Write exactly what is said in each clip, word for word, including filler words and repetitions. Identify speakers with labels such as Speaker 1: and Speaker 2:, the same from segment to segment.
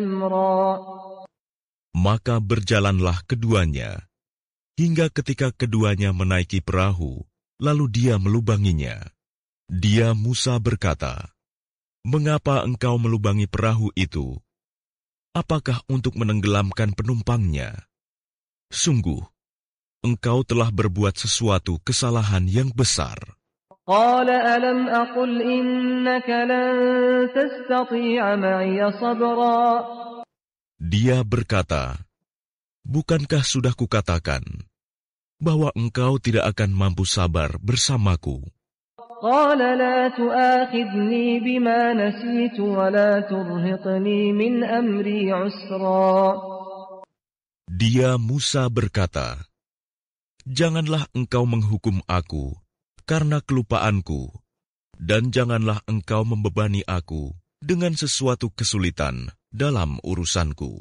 Speaker 1: Maka berjalanlah keduanya, hingga ketika keduanya menaiki perahu, lalu dia melubanginya. Dia Musa berkata, "Mengapa engkau melubangi perahu itu? Apakah untuk menenggelamkan penumpangnya? Sungguh, engkau telah berbuat sesuatu kesalahan yang besar."
Speaker 2: قال ألم أقل إنك لن تستطيع معي صبرا.
Speaker 1: Dia berkata, "Bukankah sudah kukatakan bahwa engkau tidak akan mampu sabar bersamaku?"
Speaker 2: قال لا تؤاخذني بما نسيت ولا ترهقني من أمري عسرا.
Speaker 1: Dia Musa berkata, "Janganlah engkau menghukum aku karena kelupaanku, dan janganlah engkau membebani aku dengan sesuatu kesulitan dalam urusanku."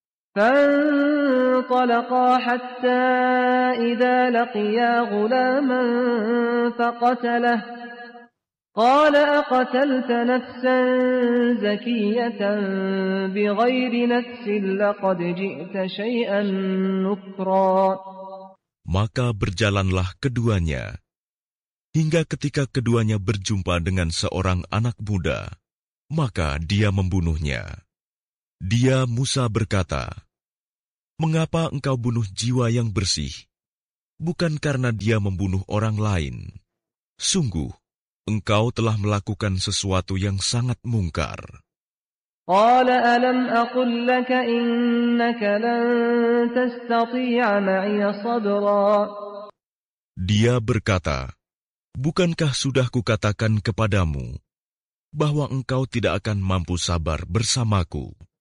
Speaker 2: فانطلقا حتى إذا لقيا غلاما فقتله قال أقتلت نفسا زكية بغير نفس لقد جئت شيئا نكرا.
Speaker 1: Maka berjalanlah keduanya, hingga ketika keduanya berjumpa dengan seorang anak muda, maka dia membunuhnya. Dia Musa berkata, "Mengapa engkau bunuh jiwa yang bersih? Bukan karena dia membunuh orang lain. Sungguh, engkau telah melakukan sesuatu yang sangat mungkar."
Speaker 2: قال ألم أقل لك إنك لن تستطيع معي صبرا.
Speaker 1: Dia berkata, "Bukankah sudah kukatakan kepadamu bahwa engkau tidak akan mampu sabar bersamaku?"